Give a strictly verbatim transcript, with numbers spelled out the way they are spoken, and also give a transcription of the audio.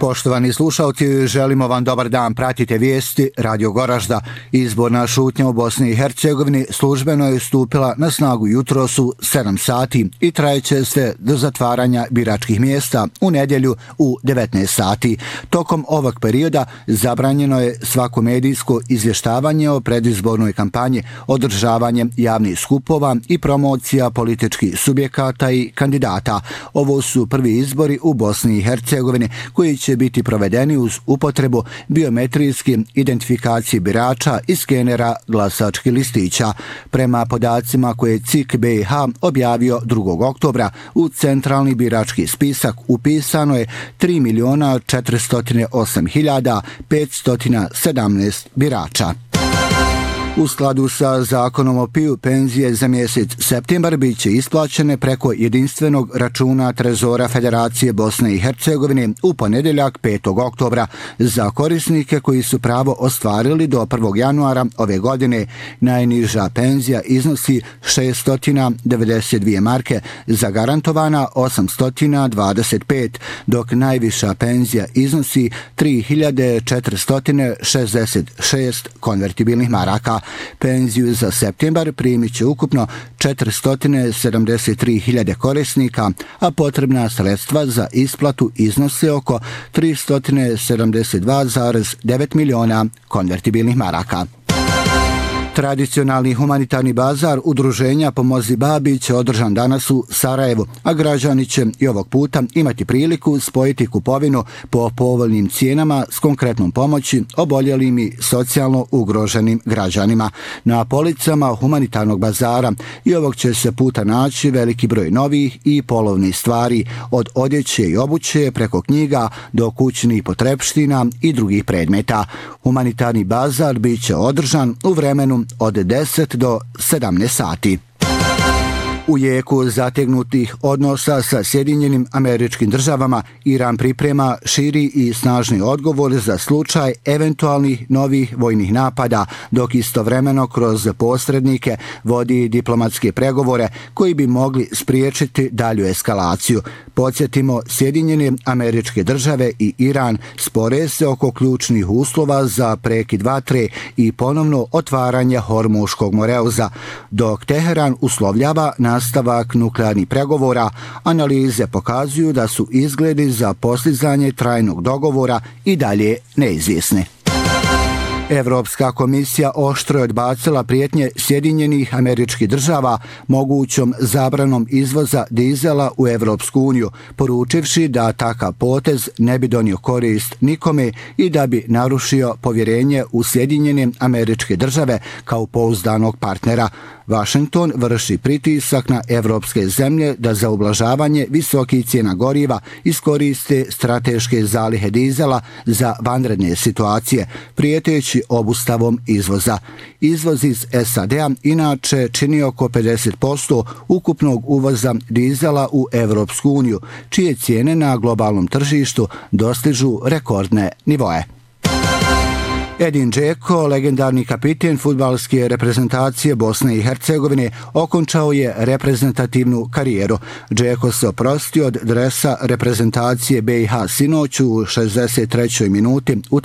Poštovani slušalci, želimo vam dobar dan. Pratite vijesti Radio Goražda. Izborna šutnja u Bosni i Hercegovini službeno je stupila na snagu jutros u sedam sati i trajeće sve do zatvaranja biračkih mjesta u nedjelju u devetnaest sati. Tokom ovog perioda zabranjeno je svako medijsko izvještavanje o predizbornoj kampanji, održavanje javnih skupova i promocija političkih subjekata i kandidata. Ovo su prvi izbori u Bosni i Hercegovini koji će biti provedeni uz upotrebu biometrijske identifikacije birača i skenera glasačkih listića. Prema podacima koje C I K B i H objavio drugog oktobra, u centralni birački spisak upisano je tri miliona četiristo osam hiljada petsto sedamnaest birača. U skladu sa zakonom o P I U, penzije za mjesec septembar bit će isplaćene preko jedinstvenog računa Trezora Federacije Bosne i Hercegovine u ponedjeljak petog oktobra za korisnike koji su pravo ostvarili do prvog januara ove godine. Najniža penzija iznosi šeststo devedeset dvije marke, zagarantovana osamsto dvadeset pet, dok najviša penzija iznosi tri hiljade četiristo šezdeset šest konvertibilnih maraka. Penziju za septembar primit će ukupno četiristo sedamdeset tri hiljade korisnika, a potrebna sredstva za isplatu iznose oko tristo sedamdeset dva zarez devet miliona konvertibilnih maraka. Tradicionalni humanitarni bazar udruženja Pomozi Babi će održan danas u Sarajevu, a građani će i ovog puta imati priliku spojiti kupovinu po povoljnim cijenama s konkretnom pomoći oboljelim i socijalno ugroženim građanima. Na policama humanitarnog bazara i ovog će se puta naći veliki broj novih i polovnih stvari, od odjeće i obuće preko knjiga do kućnih potrepština i drugih predmeta. Humanitarni bazar bit će održan u vremenu od deset do sedamnaest sati. U jeku zategnutih odnosa sa Sjedinjenim Američkim Državama, Iran priprema širi i snažni odgovor za slučaj eventualnih novih vojnih napada, dok istovremeno kroz posrednike vodi diplomatske pregovore koji bi mogli spriječiti dalju eskalaciju. Podsjetimo, Sjedinjene Američke Države i Iran spore se oko ključnih uslova za prekid vatre i ponovno otvaranje Hormuškog moreuza, dok Teheran uslovljava nastavak nuklearnih pregovora. Analize pokazuju da su izgledi za postizanje trajnog dogovora i dalje neizvjesne. Evropska komisija oštro je odbacila prijetnje Sjedinjenih Američkih Država mogućom zabranom izvoza dizela u Evropsku uniju, poručivši da takav potez ne bi donio korist nikome i da bi narušio povjerenje u Sjedinjene Američke Države kao pouzdanog partnera. Washington vrši pritisak na evropske zemlje da za ublažavanje visokih cijena goriva iskoriste strateške zalihe dizela za vanredne situacije, prijeteći obustavom izvoza. Izvoz iz S A D-a inače čini oko pedeset posto ukupnog uvoza dizela u Evropsku uniju, čije cijene na globalnom tržištu dostižu rekordne nivoe. Edin Džeko, legendarni kapiten fudbalske reprezentacije Bosne i Hercegovine, okončao je reprezentativnu karijeru. Džeko se oprostio od dresa reprezentacije B i H sinoć u šezdeset trećoj minuti